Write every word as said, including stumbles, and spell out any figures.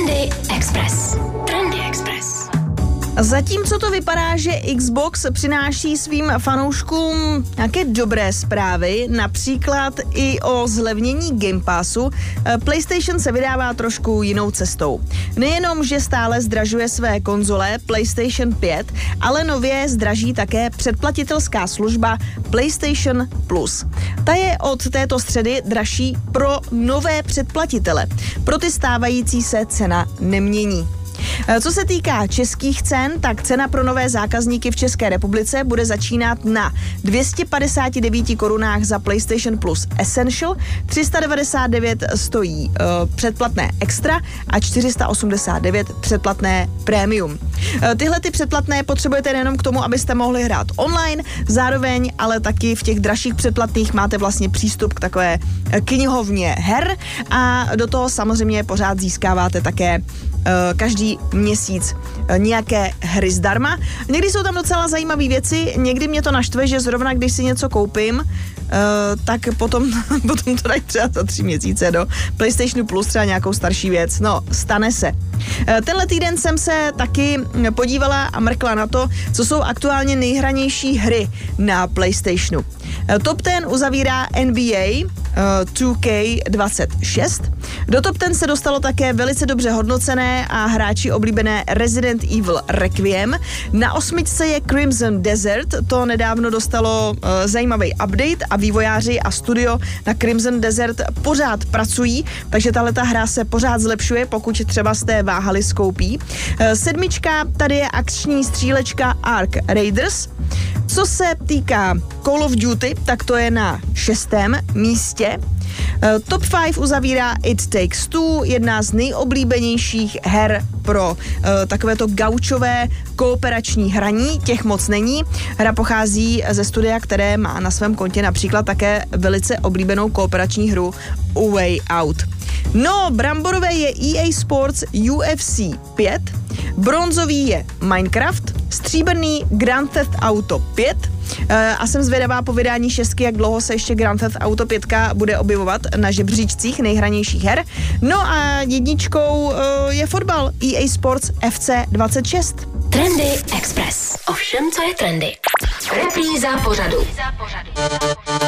Trendy Express. Trendy Express. Zatímco to vypadá, že Xbox přináší svým fanouškům nějaké dobré zprávy, například i o zlevnění Game Passu, PlayStation se vydává trošku jinou cestou. Nejenom, že stále zdražuje své konzole PlayStation pět, ale nově zdraží také předplatitelská služba PlayStation Plus. Ta je od této středy dražší pro nové předplatitele. Pro ty stávající se cena nemění. Co se týká českých cen, tak cena pro nové zákazníky v České republice bude začínat na dvě stě padesát devět korunách za PlayStation Plus Essential, tři sta devadesát devět stojí uh, předplatné Extra a čtyři sta osmdesát devět předplatné Premium. Uh, tyhle ty předplatné potřebujete nejenom k tomu, abyste mohli hrát online, zároveň ale taky v těch dražších předplatných máte vlastně přístup k takové knihovně her a do toho samozřejmě pořád získáváte také každý měsíc nějaké hry zdarma. Někdy jsou tam docela zajímavé věci, někdy mě to naštve, že zrovna když si něco koupím, tak potom, potom to dají třeba za tři měsíce do PlayStationu Plus třeba nějakou starší věc. No, stane se. Tenhle týden jsem se taky podívala a mrkla na to, co jsou aktuálně nejhranější hry na PlayStationu. Top deset uzavírá N B A two K dvacet šest. Do top deset se dostalo také velice dobře hodnocené a hráči oblíbené Resident Evil Requiem. Na osmičce je Crimson Desert, to nedávno dostalo uh, zajímavý update a vývojáři a studio na Crimson Desert pořád pracují, takže tahleta hra se pořád zlepšuje, pokud třeba jste váhali s koupí. Uh, sedmička, tady je akční střílečka Ark Raiders. Co se týká Call of Duty, tak to je na šestém místě. Top pět uzavírá It Takes Two, jedna z nejoblíbenějších her pro uh, takovéto gaučové kooperační hraní, těch moc není. Hra pochází ze studia, které má na svém kontě například také velice oblíbenou kooperační hru A Way Out. No, bramborové je E A Sports U F C pět, bronzový je Minecraft, stříbrný Grand Theft Auto pět, a jsem zvědavá po vydání šestky, jak dlouho se ještě Grand Theft Auto pět bude objevovat na žebříčcích nejhranějších her. No a jedničkou je fotbal E A Sports F C dvacet šest. Trendy Express. O všem, co je trendy. Repríza pořadu.